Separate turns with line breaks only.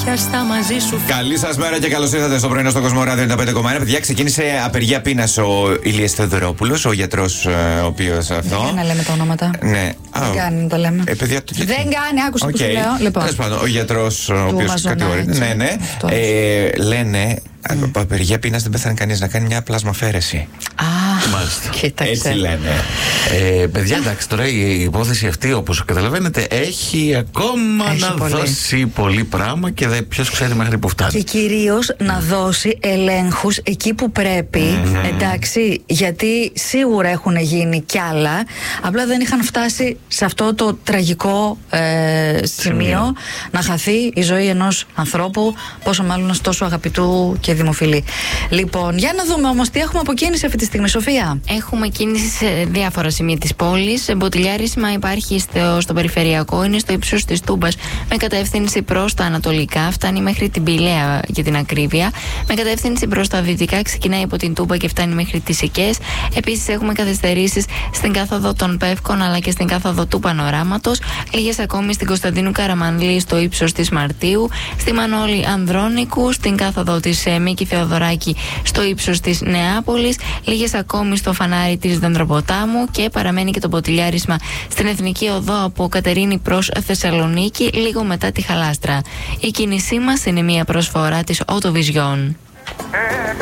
στα μαζί σου.
Καλή σας μέρα και καλώς ήρθατε στο πρωινό στο Κοσμοράδιο 95,1. Παιδιά, ξεκίνησε απεργία πείνας ο Ηλίας Θεοδωρόπουλος, ο γιατρός ο οποίος αυτό.
Δεν κάνει να λέμε τα ονόματα.
Ναι.
Δεν κάνει να τα λέμε.
Παιδιά,
δεν κάνει, άκουσα που σου λέω.
Λοιπόν. Ο γιατρός ο οποίος κατηγορείται. Ναι, ναι. Λένε. Από απεργία πείνας δεν πέθανε κανείς, να κάνει μια πλασμαφαίρεση.
Κοίταξε.
Έτσι λένε.
Παιδιά, εντάξει, τώρα η υπόθεση αυτή, όπως καταλαβαίνετε, έχει ακόμα να δώσει πολύ πράγμα και ποιος ξέρει μέχρι που φτάνει.
Και κυρίως να δώσει ελέγχους εκεί που πρέπει. Εντάξει, γιατί σίγουρα έχουν γίνει κι άλλα. Απλά δεν είχαν φτάσει σε αυτό το τραγικό σημείο να χαθεί η ζωή ενός ανθρώπου, πόσο μάλλον ενός τόσο αγαπητού και δημοφιλή. Λοιπόν, για να δούμε όμως τι έχουμε από κίνηση αυτή τη στιγμή, Σοφία.
Έχουμε κίνηση σε διάφορα σημεία της πόλης. Μποτιλιάρισμα υπάρχει στο περιφερειακό, είναι στο ύψος της Τούμπας με κατεύθυνση προς τα ανατολικά, φτάνει μέχρι την Πηλαία για την ακρίβεια. Με κατεύθυνση προς τα δυτικά ξεκινάει από την Τούμπα και φτάνει μέχρι τις Σικές. Επίσης έχουμε καθυστερήσεις στην κάθοδο των Πεύκων αλλά και στην κάθοδο του Πανοράματος. Λίγες ακόμη στην Κωνσταντίνου Καραμανλή στο ύψος της Μαρτίου, στη Μανώλη Ανδρώνικου, στην κάθοδο της Μίκη Θεοδωράκη στο ύψος της Νεάπολης, λίγες ακόμη στο φανάρι της Δεντροποτάμου και παραμένει και το μποτιλιάρισμα στην Εθνική Οδό από Κατερίνη προς Θεσσαλονίκη, λίγο μετά τη Χαλάστρα. Η κίνησή μας είναι μια προσφορά της Autovision.